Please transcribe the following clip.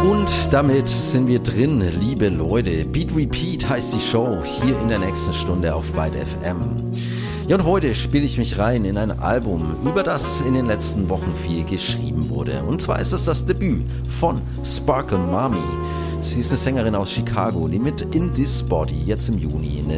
Und damit sind wir drin, liebe Leute. Beat Repeat heißt die Show, hier in der nächsten Stunde auf Byte FM. Ja, und heute spiele ich mich rein in ein Album, über das in den letzten Wochen viel geschrieben wurde. Und zwar ist es das Debüt von Sparkle Mommy. Sie ist eine Sängerin aus Chicago, die mit In This Body jetzt im Juni